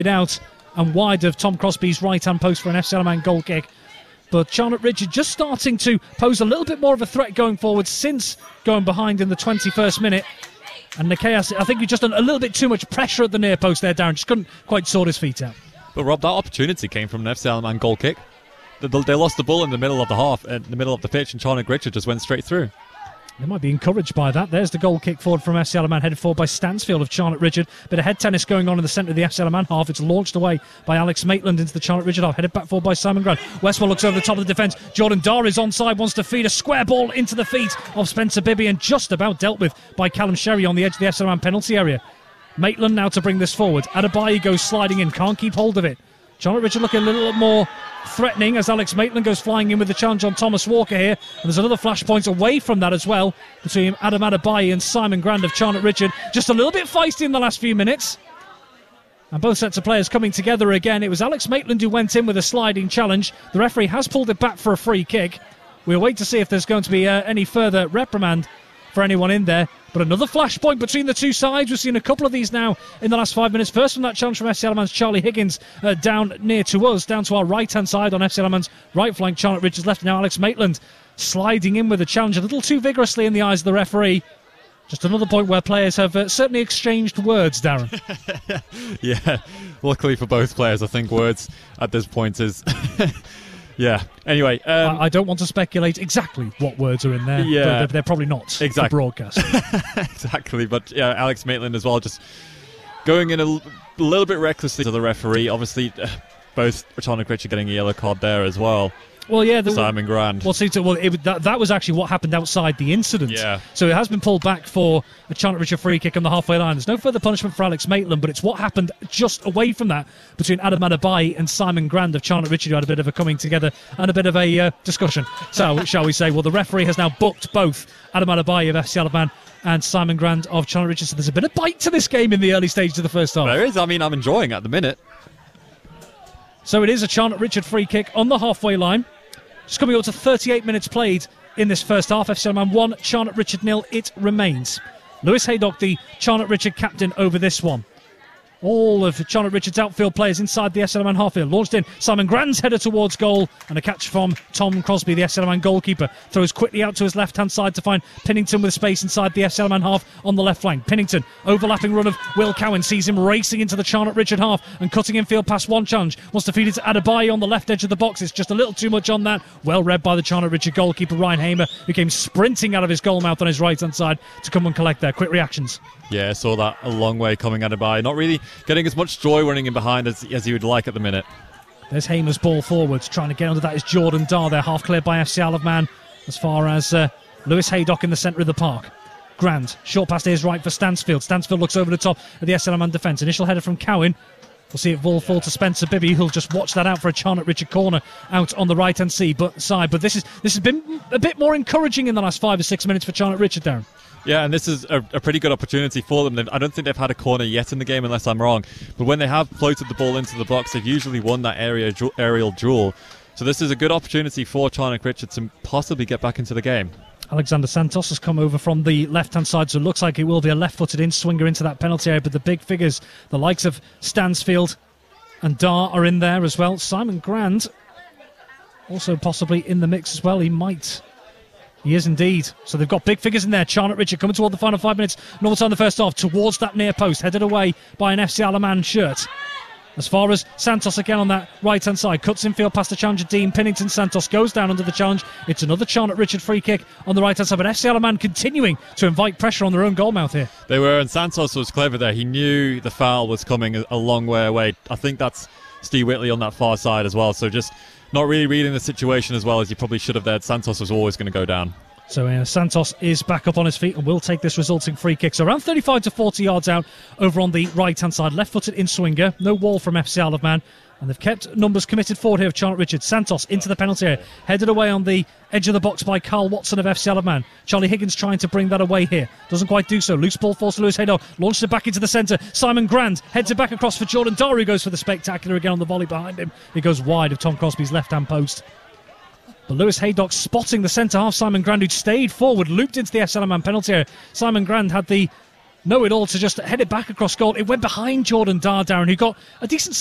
out and wide of Tom Crosby's right-hand post for an FC Alaman goal kick. But Charlotte Richard just starting to pose a little bit more of a threat going forward since going behind in the 21st minute. And Nikias, I think, just a little bit too much pressure at the near post there, Darren. Just couldn't quite sort his feet out. But Rob, that opportunity came from an FC Alaman goal kick. They lost the ball in the middle of the half, in the middle of the pitch, and Charlotte Richard just went straight through. They might be encouraged by that. There's the goal kick forward from FC Alaman, headed forward by Stansfield of Charlotte Richard. Bit of head tennis going on in the centre of the FC Alaman half. It's launched away by Alex Maitland into the Charlotte Richard half, headed back forward by Simon Grant. Westwell looks over the top of the defence. Jordan Dar is onside, wants to feed a square ball into the feet of Spencer Bibby, and just about dealt with by Callum Sherry on the edge of the FC Alaman penalty area. Maitland now to bring this forward. Adebayo goes sliding in, can't keep hold of it. Charlotte Richard looking a little more threatening as Alex Maitland goes flying in with the challenge on Thomas Walker here. And there's another flashpoint away from that as well between Adam Adebayo and Simon Grand of Charlotte Richard. Just a little bit feisty in the last few minutes. And both sets of players coming together again. It was Alex Maitland who went in with a sliding challenge. The referee has pulled it back for a free kick. We'll wait to see if there's going to be any further reprimand for anyone in there. But another flashpoint between the two sides. We've seen a couple of these now in the last 5 minutes. First from that challenge from FC Alaman's Charlie Higgins down near to us, down to our right-hand side on FC Alaman's right flank. Charlotte Richards left. Now Alex Maitland sliding in with a challenge a little too vigorously in the eyes of the referee. Just another point where players have certainly exchanged words, Darren. Yeah, luckily for both players, I think words at this point is... Yeah. Anyway, I don't want to speculate exactly what words are in there. Yeah, they're probably not exactly the broadcast. Exactly, but yeah, Alex Maitland as well, just going in a little bit recklessly to the referee. Obviously, both Charlotte Richard getting a yellow card there as well. Well, yeah, Simon Grand. Well, that was actually what happened outside the incident. Yeah. So it has been pulled back for a Charlotte Richard free kick on the halfway line. There's no further punishment for Alex Maitland, but it's what happened just away from that between Adam Adebayo and Simon Grand of Charlotte Richard, who had a bit of a coming together and a bit of a discussion. So, shall we say? Well, the referee has now booked both Adam Adebayo of FC Alaman and Simon Grand of Charlotte Richard. So there's a bit of bite to this game in the early stages of the first half. There is. I mean, I'm enjoying it at the minute. So it is a Charlotte Richard free kick on the halfway line. Just coming up to 38 minutes played in this first half. FC Alaman 1, Charlotte Richard 0. It remains. Lewis Haydock, the Charlotte Richard captain, over this one. All of Charlotte Richard's outfield players inside the FC Alaman half-field. Launched in. Simon Grand's header towards goal. And a catch from Tom Crosby, the FC Alaman goalkeeper. Throws quickly out to his left-hand side to find Pinnington with space inside the FC Alaman half on the left flank. Pinnington, overlapping run of Will Cowan, sees him racing into the Charlotte Richard half and cutting infield past one challenge. Wants to feed it to Adebayo on the left edge of the box. It's just a little too much on that. Well read by the Charlotte Richard goalkeeper, Ryan Hamer, who came sprinting out of his goal mouth on his right-hand side to come and collect there. Quick reactions. Yeah, saw that a long way coming Adebayo. Not really getting as much joy running in behind as he would like at the minute. There's Hamer's ball forwards. Trying to get under that is Jordan Dar there, half cleared by FC Alaman as far as Lewis Haydock in the centre of the park. Grand, short pass to his right for Stansfield. Stansfield looks over the top of the FC Alaman defence. Initial header from Cowan. We'll see it ball fall to Spencer Bibby, who'll just watch that out for a Charlotte Richard corner out on the right-hand side. But this has been a bit more encouraging in the last 5 or 6 minutes for Charlotte Richard, Darren. Yeah, and this is a pretty good opportunity for them. I don't think they've had a corner yet in the game, unless I'm wrong. But when they have floated the ball into the box, they've usually won that aerial duel. So this is a good opportunity for Charlotte Richard to possibly get back into the game. Alexander Santos has come over from the left-hand side, so it looks like it will be a left-footed in-swinger into that penalty area. But the big figures, the likes of Stansfield and Dar, are in there as well. Simon Grand also possibly in the mix as well. He is indeed. So they've got big figures in there. Charlotte Richard coming toward the final 5 minutes. Normal time in the first half towards that near post. Headed away by an FC Alaman shirt. As far as Santos again on that right-hand side. Cuts infield past the challenger Dean Pinnington. Santos goes down under the challenge. It's another Charlotte Richard free kick on the right-hand side. But FC Alaman continuing to invite pressure on their own goal mouth here. They were, and Santos was clever there. He knew the foul was coming a long way away. I think that's Steve Whitley on that far side as well. So just not really reading the situation as well as you probably should have there. Santos was always going to go down. So Santos is back up on his feet and will take this resulting free kick. So around 35 to 40 yards out over on the right-hand side. Left-footed in-swinger. No wall from FC Alaman. And they've kept numbers committed forward here of Charlotte Richard. Santos into the penalty area. Headed away on the edge of the box by Carl Watson of FC Alaman. Charlie Higgins trying to bring that away here. Doesn't quite do so. Loose ball falls to Lewis Haydock. Launched it back into the centre. Simon Grand heads it back across for Jordan Dar, who goes for the spectacular again on the volley behind him. He goes wide of Tom Crosby's left-hand post. But Lewis Haydock spotting the centre half. Simon Grand, who'd stayed forward, looped into the FC Alaman penalty area. Simon Grand had the know it all to just head it back across goal. It went behind Jordan Dar, Darren, who got a decent